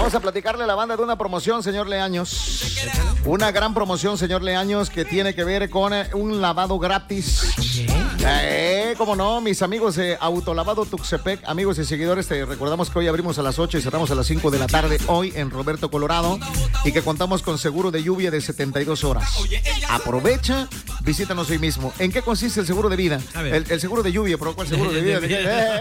Vamos a platicarle a la banda de una promoción, señor Leaños. Una gran promoción, señor Leaños, que tiene que ver con un lavado gratis. Cómo no, mis amigos de Autolavado Tuxtepec, amigos y seguidores, te recordamos que hoy abrimos a las 8 y cerramos a las 5 de la tarde, hoy en Roberto, Colorado, y que contamos con seguro de lluvia de 72 horas. Aprovecha, visítanos hoy mismo. ¿En qué consiste el seguro de vida? El seguro de lluvia, ¿pero cuál seguro de vida?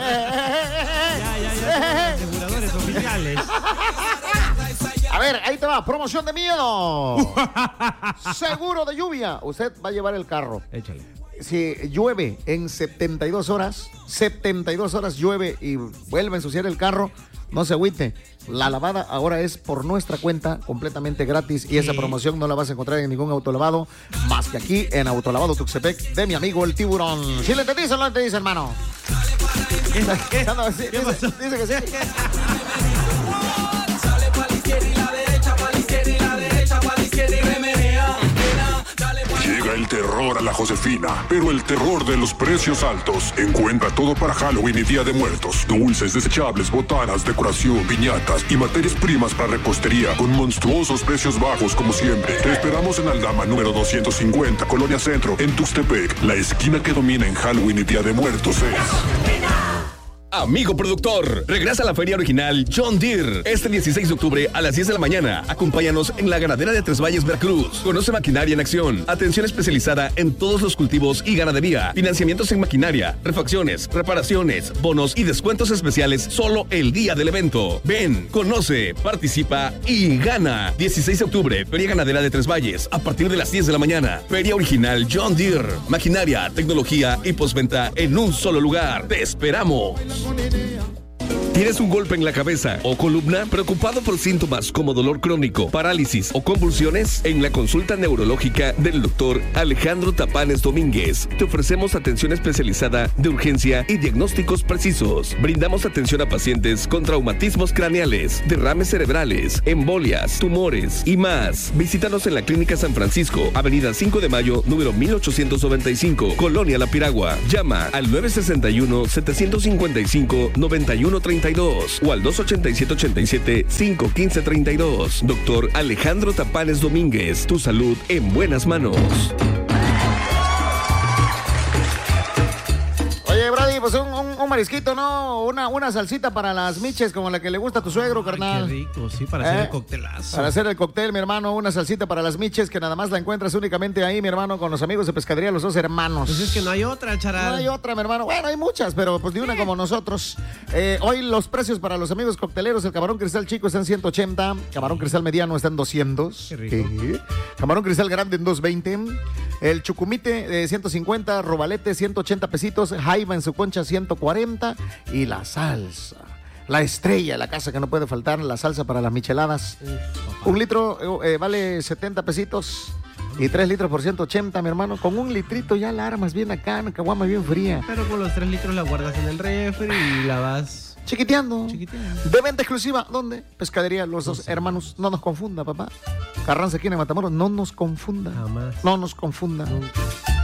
Aseguradores oficiales. A ver, ahí te va, promoción de miedo. Seguro de lluvia. Usted va a llevar el carro. Échale. Si llueve en 72 horas llueve y vuelve a ensuciar el carro, no se agüite. La lavada ahora es por nuestra cuenta, completamente gratis, y esa promoción no la vas a encontrar en ningún autolavado más que aquí en Autolavado Tuxtepec de mi amigo el Tiburón. ¿Sí le entendiste o no le entendiste, hermano? ¿Qué Dice que sí. Sale pa' la izquierda y la derecha, pa' la izquierda y la derecha, pa' la izquierda y remenea. Llega el terror a la Josefina, pero el terror de los precios altos. Encuentra todo para Halloween y Día de Muertos. Dulces, desechables, botanas, decoración, piñatas y materias primas para repostería con monstruosos precios bajos como siempre. Te esperamos en Aldama número 250, Colonia Centro, en Tuxtepec. La esquina que domina en Halloween y Día de Muertos es... Amigo productor, regresa a la feria original John Deere este 16 de octubre a las 10 de la mañana. Acompáñanos en la ganadera de Tres Valles, Veracruz. Conoce maquinaria en acción, atención especializada en todos los cultivos y ganadería, financiamientos en maquinaria, refacciones, reparaciones, bonos y descuentos especiales solo el día del evento. Ven, conoce, participa y gana. 16 de octubre, Feria Ganadera de Tres Valles, a partir de las 10 de la mañana. Feria original John Deere, maquinaria, tecnología y postventa en un solo lugar. ¡Te esperamos! ¿Tienes un golpe en la cabeza o columna? ¿Preocupado por síntomas como dolor crónico, parálisis o convulsiones? En la consulta neurológica del doctor Alejandro Tapanes Domínguez te ofrecemos atención especializada de urgencia y diagnósticos precisos. Brindamos atención a pacientes con traumatismos craneales, derrames cerebrales, embolias, tumores y más. Visítanos en la Clínica San Francisco, Avenida 5 de Mayo, número 1895, Colonia La Piragua. Llama al 961-755-9132 o al 287-87-515-32. Doctor Alejandro Tapanes Domínguez, tu salud en buenas manos. Oye, Brady, pues un marisquito, ¿no? Una salsita para las miches, como la que le gusta a tu suegro, carnal. Qué rico, sí, para hacer el coctelazo. Para hacer el cóctel, mi hermano, una salsita para las miches, que nada más la encuentras únicamente ahí, mi hermano, con los amigos de Pescadería Los Dos Hermanos. Pues es que no hay otra, charal. No hay otra, mi hermano. Bueno, hay muchas, pero pues ni una como nosotros. Hoy los precios para los amigos cocteleros: el camarón cristal chico está en 180, camarón cristal mediano está en 200. Qué rico. Camarón cristal grande en 220. El chucumite 150, robalete 180 pesitos, jaiba en su concha 140 y la salsa. La estrella de la casa que no puede faltar, la salsa para las micheladas. Un litro vale 70 pesitos y 3 litros por 180, mi hermano. Con un litrito ya la armas bien acá, en caguama bien fría. Pero con los 3 litros la guardas en el refri y la vas... Chiquiteando. De venta exclusiva. ¿Dónde? Pescadería Los Dos Hermanos. No nos confunda, papá. Carranza, aquí en Matamoros. No nos confunda. Jamás. No nos confunda. Nunca.